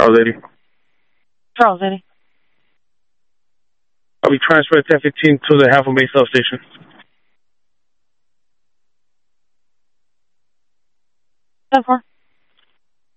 Charles 80. Charles 80. I'll be transferred 1015 to the Half Moon Bay substation. 10-4.